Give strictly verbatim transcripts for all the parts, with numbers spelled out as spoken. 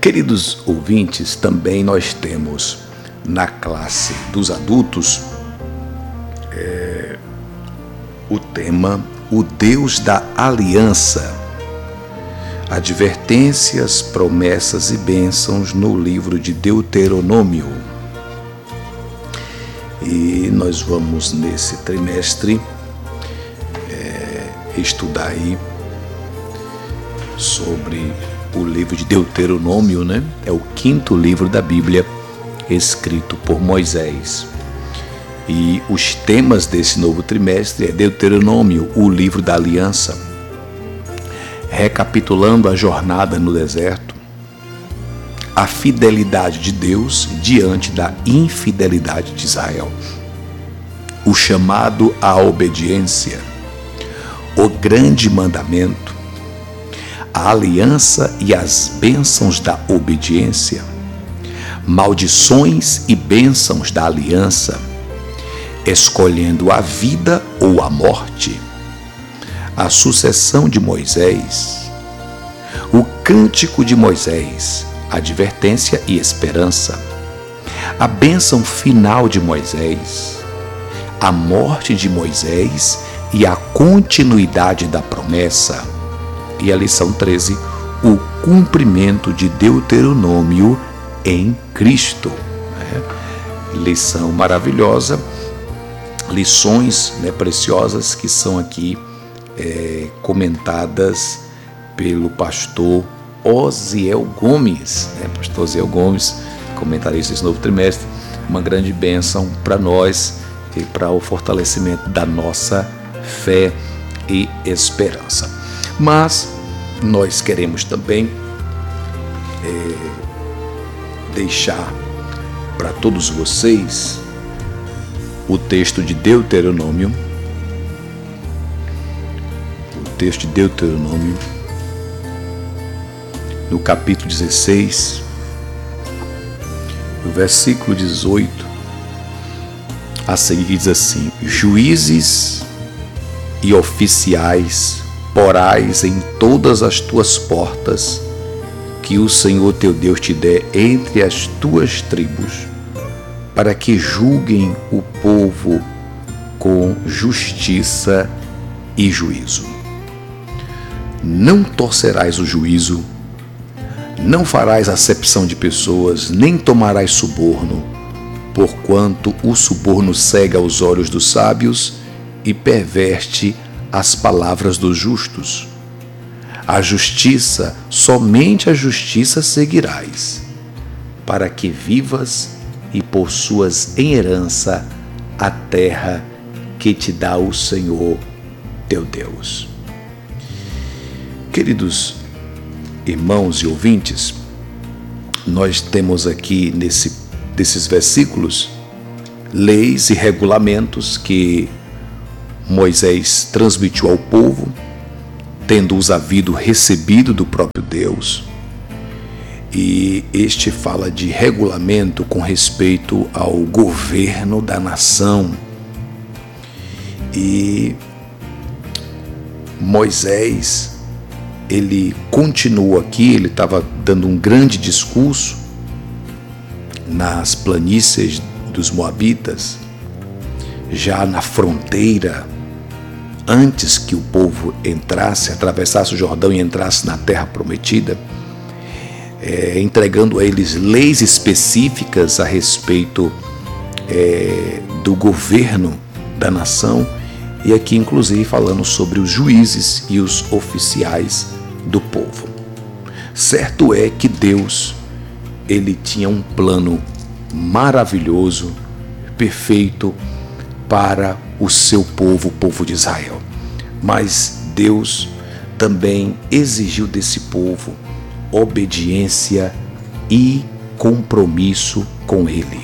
Queridos ouvintes, também nós temos na classe dos adultos é, o tema O Deus da Aliança. Advertências, promessas e bênçãos no livro de Deuteronômio. E nós vamos nesse trimestre é, estudar aí sobre o livro de Deuteronômio, né? É o quinto livro da Bíblia escrito por Moisés. E os temas desse novo trimestre é Deuteronômio, o livro da aliança, recapitulando a jornada no deserto, a fidelidade de Deus diante da infidelidade de Israel, o chamado à obediência, o grande mandamento, a aliança e as bênçãos da obediência, maldições e bênçãos da aliança, escolhendo a vida ou a morte, a sucessão de Moisés, o cântico de Moisés, advertência e esperança, a bênção final de Moisés, a morte de Moisés e a continuidade da promessa. E a lição treze, o cumprimento de Deuteronômio em Cristo. Né? Lição maravilhosa, lições, né, preciosas que são aqui é, comentadas pelo pastor Osiel Gomes. Né? Pastor Osiel Gomes, comentarista desse novo trimestre, uma grande bênção para nós e para o fortalecimento da nossa fé e esperança. Mas nós queremos também é, deixar para todos vocês o texto de Deuteronômio, o texto de Deuteronômio, no capítulo dezesseis, no versículo dezoito, a seguir diz assim: juízes e oficiais porais em todas as tuas portas, que o Senhor teu Deus te dê entre as tuas tribos, para que julguem o povo com justiça e juízo. Não torcerás o juízo, não farás acepção de pessoas, nem tomarás suborno, porquanto o suborno cega os olhos dos sábios e perverte as palavras dos justos. A justiça, somente a justiça seguirás, para que vivas e possuas em herança a terra que te dá o Senhor teu Deus. Queridos irmãos e ouvintes, nós temos aqui nesse, nesses versículos leis e regulamentos que Moisés transmitiu ao povo, tendo-os havido recebido do próprio Deus. E este fala de regulamento com respeito ao governo da nação. E Moisés, ele continua aqui, ele estava dando um grande discurso nas planícies dos Moabitas, já na fronteira, antes que o povo entrasse, atravessasse o Jordão e entrasse na terra prometida, é, entregando a eles leis específicas a respeito é, do governo da nação, e aqui inclusive falando sobre os juízes e os oficiais do povo. Certo é que Deus, ele tinha um plano maravilhoso, perfeito, para o seu povo, o povo de Israel. Mas Deus também exigiu desse povo obediência e compromisso com Ele.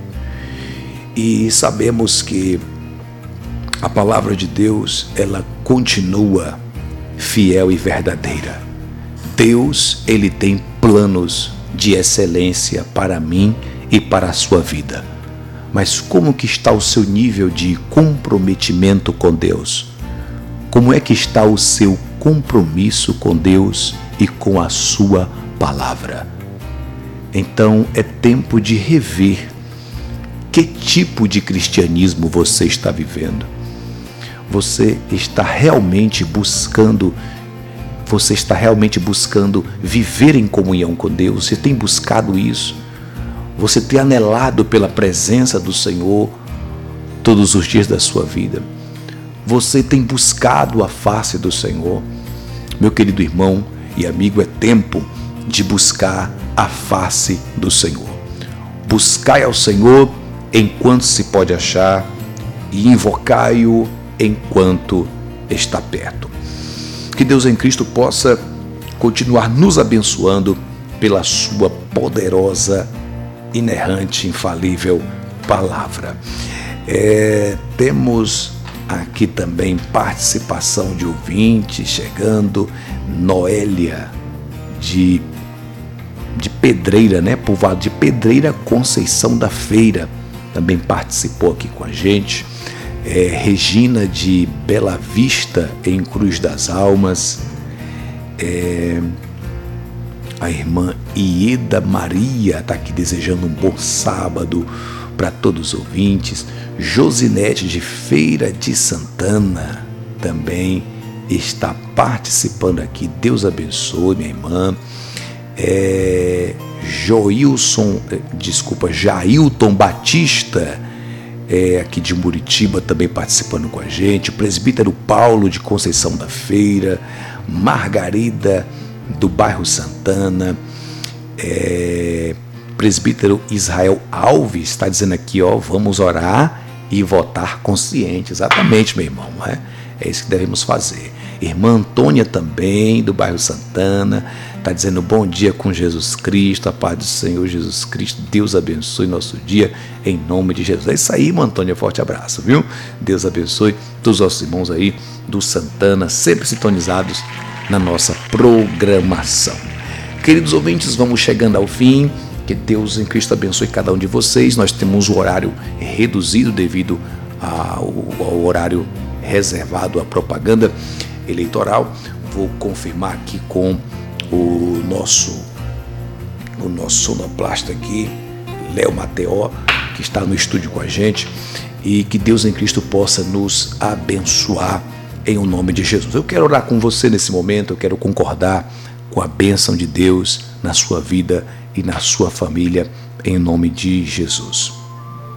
E sabemos que a palavra de Deus, ela continua fiel e verdadeira. Deus, ele tem planos de excelência para mim e para a sua vida. Mas como que está o seu nível de comprometimento com Deus? Como é que está o seu compromisso com Deus e com a sua palavra? Então é tempo de rever que tipo de cristianismo você está vivendo. Você está realmente buscando, você está realmente buscando viver em comunhão com Deus? Você tem buscado isso? Você tem anelado pela presença do Senhor todos os dias da sua vida? Você tem buscado a face do Senhor? Meu querido irmão e amigo, é tempo de buscar a face do Senhor. Buscai ao Senhor enquanto se pode achar e invocai-o enquanto está perto. Que Deus em Cristo possa continuar nos abençoando pela sua poderosa, inerrante, infalível palavra. É, temos aqui também participação de ouvintes chegando. Noélia de, de Pedreira, né? Povoado de Pedreira, Conceição da Feira, também participou aqui com a gente. É, Regina de Bela Vista, em Cruz das Almas. É, a irmã Ieda Maria está aqui desejando um bom sábado para todos os ouvintes. Josinete de Feira de Santana também está participando aqui. Deus abençoe, minha irmã. É, Joilson, desculpa, Jailton Batista, é, aqui de Muritiba, também participando com a gente. O presbítero Paulo de Conceição da Feira, Margarida do bairro Santana, é, presbítero Israel Alves está dizendo aqui, ó, vamos orar e votar consciente. Exatamente, meu irmão, não é? É isso que devemos fazer. Irmã Antônia também, do bairro Santana, está dizendo bom dia com Jesus Cristo, a paz do Senhor Jesus Cristo, Deus abençoe nosso dia, em nome de Jesus. É isso aí, irmã Antônia, forte abraço, viu? Deus abençoe todos os nossos irmãos aí do Santana, sempre sintonizados na nossa programação. Queridos ouvintes, vamos chegando ao fim. Que Deus em Cristo abençoe cada um de vocês. Nós temos o horário reduzido devido ao, ao horário reservado à propaganda eleitoral. Vou confirmar aqui com o nosso o nosso sonoplasta aqui, Léo Mateó, que está no estúdio com a gente, e que Deus em Cristo possa nos abençoar em o nome de Jesus. Eu quero orar com você nesse momento, eu quero concordar com a bênção de Deus na sua vida e na sua família, em nome de Jesus.